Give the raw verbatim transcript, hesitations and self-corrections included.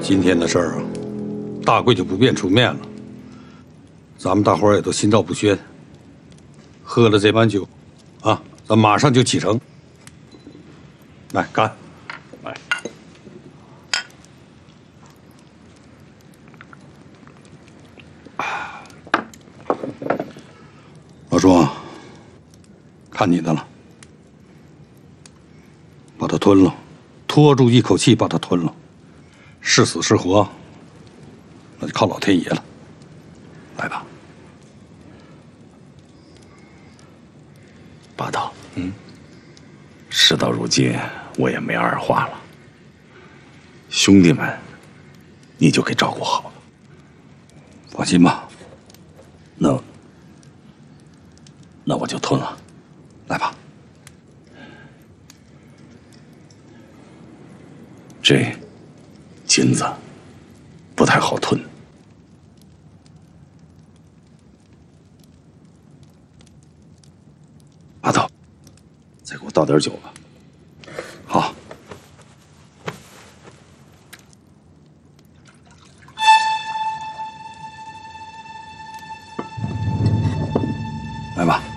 今天的事儿啊，大贵就不便出面了。咱们大伙儿也都心照不宣。喝了这碗酒，啊，咱马上就启程。来，干！来。老庄，看你的了，把它吞了，拖住一口气把它吞了。是死是活，那就靠老天爷了。来吧， 霸道。嗯，事到如今，我也没二话了。兄弟们，你就给照顾好了。 放心吧。 那，那我就吞了。 来吧。 这金子不太好吞。霸道，再给我倒点酒吧。 好。来吧。